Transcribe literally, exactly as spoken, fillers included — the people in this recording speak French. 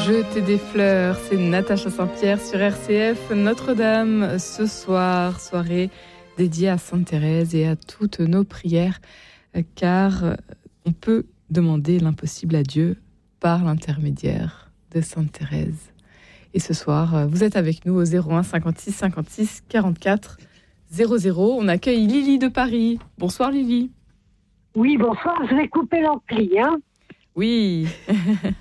Jeter des fleurs, c'est Natacha Saint-Pierre sur R C F Notre-Dame. Ce soir, soirée dédiée à Sainte Thérèse et à toutes nos prières, car on peut demander l'impossible à Dieu par l'intermédiaire de Sainte Thérèse. Et ce soir, vous êtes avec nous au zéro un cinquante-six cinquante-six quarante-quatre zéro zéro. On accueille Lily de Paris. Bonsoir Lily. Oui, bonsoir. Je vais couper l'ampli, hein. Oui.